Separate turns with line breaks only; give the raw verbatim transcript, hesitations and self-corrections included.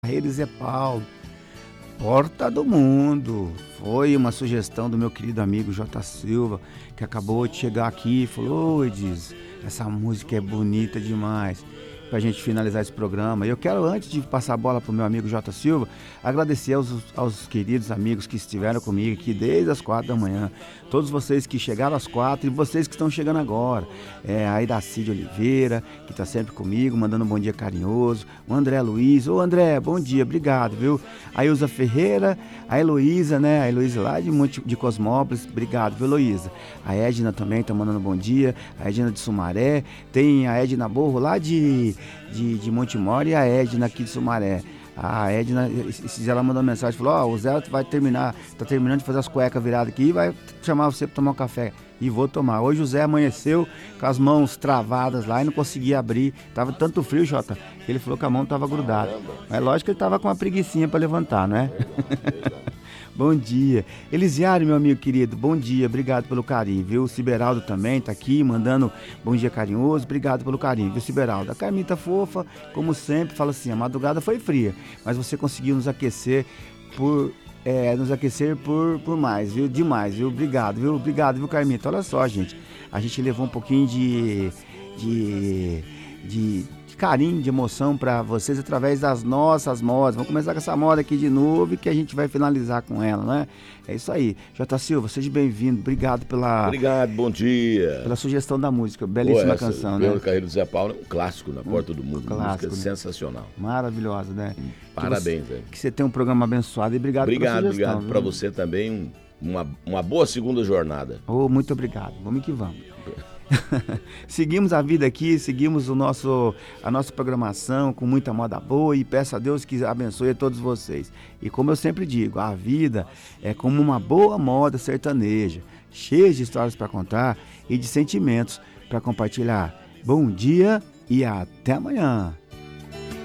Rede Zé Paulo, Porta do Mundo. Foi uma sugestão do meu querido amigo J. Silva, que acabou de chegar aqui e falou: "Oi, Diz, essa música é bonita demais", pra gente finalizar esse programa. E eu quero, antes de passar a bola pro meu amigo J. Silva, agradecer aos, aos queridos amigos que estiveram comigo aqui desde as quatro da manhã. Todos vocês que chegaram às quatro e vocês que estão chegando agora. É, a Iraci de Oliveira, que está sempre comigo, mandando um bom dia carinhoso. O André Luiz. Ô André, bom dia, obrigado, viu? A Ilza Ferreira, a Heloísa, né? A Heloísa lá de, Monte, de Cosmópolis, obrigado, viu, Heloísa? A Edna também tá mandando um bom dia. A Edna de Sumaré. Tem a Edna Borro lá de, de, de Montemor e a Edna aqui de Sumaré. A Edna, esses dias ela mandou uma mensagem, falou: ó, oh, o Zé vai terminar, tá terminando de fazer as cuecas viradas aqui e vai chamar você para tomar um café. E vou tomar. Hoje o Zé amanheceu com as mãos travadas lá e não conseguia abrir. Tava tanto frio, Jota, que ele falou que a mão tava grudada. Mas lógico que ele tava com uma preguicinha para levantar, não é? Bom dia. Elisiário, meu amigo querido, bom dia, obrigado pelo carinho, viu? O Ciberaldo também tá aqui, mandando bom dia carinhoso, obrigado pelo carinho, viu, Ciberaldo? A Carmita fofa, como sempre, fala assim: a madrugada foi fria, mas você conseguiu nos aquecer por... É, nos aquecer por, por mais, viu? Demais, viu? Obrigado, viu? Obrigado, viu, Carmita? Olha só, gente, a gente levou um pouquinho de... de... de carinho, de emoção para vocês através das nossas modas. Vamos começar com essa moda aqui de novo e que a gente vai finalizar com ela, né? É isso aí. J. Silva, seja bem-vindo. Obrigado pela...
Obrigado, bom dia.
Pela sugestão da música. Belíssima
Pô, essa,
canção,
né?
Pelo
Carreiro do Zé Paulo é um clássico na Porta do Mundo.
Um clássico,
música
né?
Sensacional.
Maravilhosa, né?
Hum, parabéns, velho.
Que você tem um programa abençoado e obrigado,
obrigado
pela sugestão.
Obrigado para você também. Um, uma, uma boa segunda jornada.
Oh, muito obrigado. Vamos que vamos. Seguimos a vida aqui, seguimos o nosso, a nossa programação com muita moda boa e peço a Deus que abençoe a todos vocês. E como eu sempre digo, a vida é como uma boa moda sertaneja, cheia de histórias para contar e de sentimentos para compartilhar. Bom dia e até amanhã.